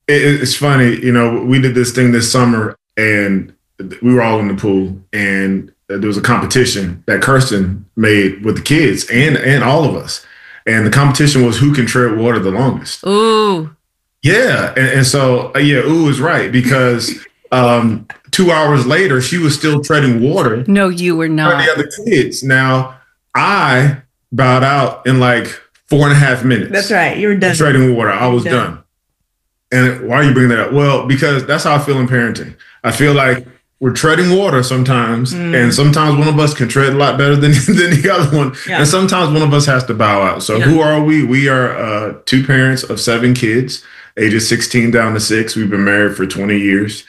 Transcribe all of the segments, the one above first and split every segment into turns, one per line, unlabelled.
It's funny, we did this thing this summer and we were all in the pool and there was a competition that Kirsten made with the kids and all of us. And the competition was who can tread water the longest.
Ooh.
Yeah. And so, yeah, ooh is right because 2 hours later, she was still treading water.
No, you were not.
The other kids. Now, I bowed out in like 4.5 minutes.
That's right. You were done.
Treading water. I was done. And why are you bringing that up? Well, because that's how I feel in parenting. I feel like we're treading water sometimes, and sometimes one of us can tread a lot better than the other one. Yeah. And sometimes one of us has to bow out. So who are we? We are two parents of 7 kids, ages 16 down to 6. We've been married for 20 years.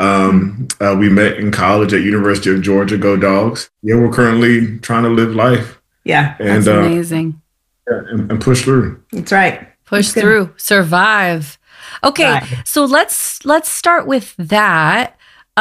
We met in college at University of Georgia. Go Dogs. Yeah, we're currently trying to live life.
Yeah.
And, that's amazing.
And push through.
That's right.
Push through. Survive. Okay, so let's start with that.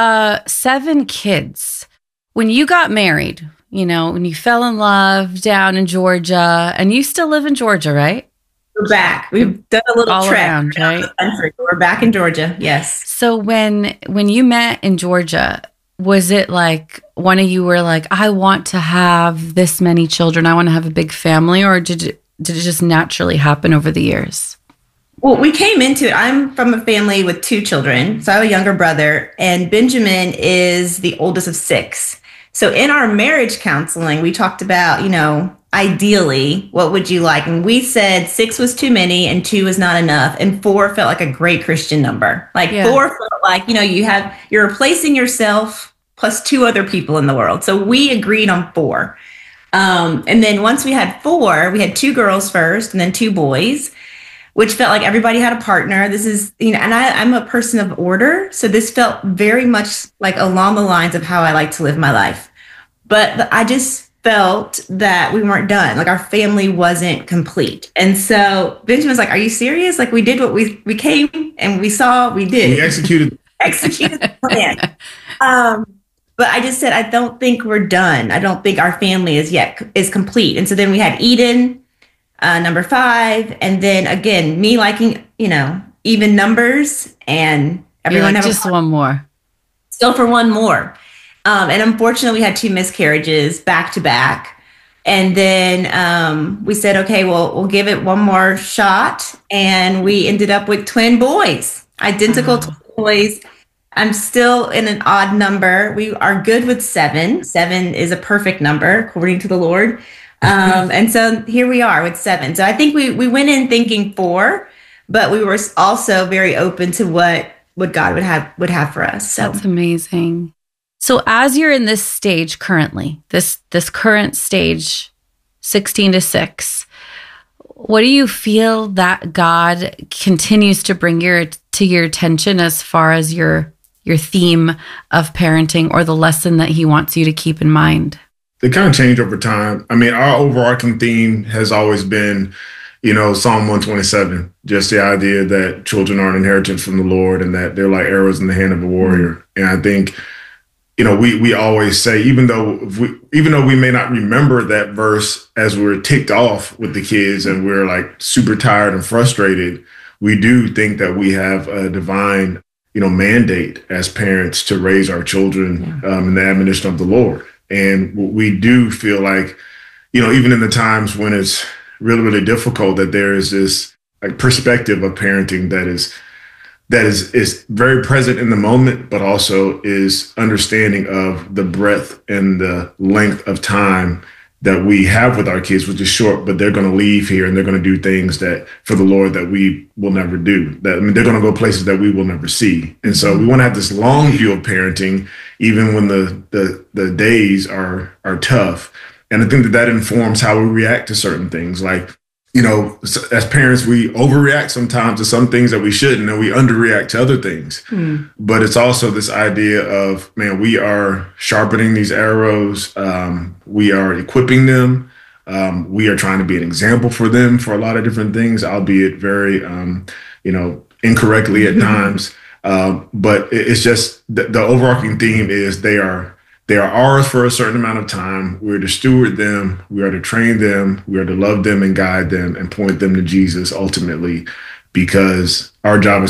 7 kids. When you got married, when you fell in love down in Georgia, and you still live in Georgia, right?
We're back. We've done a little trip
around, right?
We're back in Georgia. Yes.
So when you met in Georgia, was it like one of you were like, I want to have this many children, I want to have a big family, or did it just naturally happen over the years?
Well, we came into it. I'm from a family with 2 children. So I have a younger brother, and Benjamin is the oldest of 6. So in our marriage counseling, we talked about, ideally, what would you like? And we said 6 was too many and 2 was not enough. And 4 felt like a great Christian number. 4 felt like, you're replacing yourself plus 2 other people in the world. So we agreed on 4. And then once we had 4, we had 2 girls first and then 2 boys, which felt like everybody had a partner. This is, and I'm a person of order. So this felt very much like along the lines of how I like to live my life. But I just felt that we weren't done. Like our family wasn't complete. And so Benjamin's like, are you serious? Like we did what we came and we saw, we did.
We executed
the plan. But I just said, I don't think we're done. I don't think our family is complete. And so then we had Eden, number 5, and then again, me liking, even numbers, and everyone
like, just one more.
Still for one more. And unfortunately, we had 2 miscarriages back to back. And then we said, okay, well, we'll give it one more shot. And we ended up with twin boys, identical twin boys. I'm still in an odd number. We are good with 7. 7 is a perfect number, according to the Lord. And so here we are with 7. So I think we went in thinking 4, but we were also very open to what God would have for us. So
that's amazing. So as you're in this stage currently, this current stage, 16 to 6, what do you feel that God continues to bring to your attention as far as your theme of parenting, or the lesson that he wants you to keep in mind?
They kind of change over time. I mean, our overarching theme has always been, Psalm 127, just the idea that children are an inheritance from the Lord and that they're like arrows in the hand of a warrior. And I think, we always say, even though we may not remember that verse as we're ticked off with the kids and we're like super tired and frustrated, we do think that we have a divine, mandate as parents to raise our children in the admonition of the Lord. And we do feel like, even in the times when it's really, really difficult, that there is this like perspective of parenting that is very present in the moment, but also is understanding of the breadth and the length of time that we have with our kids, which is short, but they're going to leave here and they're going to do things that for the Lord that we will never do. They're going to go places that we will never see. And so we want to have this long view of parenting, even when the days are tough. And I think that informs how we react to certain things. Like, as parents, we overreact sometimes to some things that we shouldn't, and we underreact to other things. But it's also this idea of, we are sharpening these arrows. We are equipping them. We are trying to be an example for them for a lot of different things, albeit very, incorrectly at times. But it's just the overarching theme is they are ours for a certain amount of time. We're to steward them. We are to train them. We are to love them and guide them and point them to Jesus ultimately, because our job is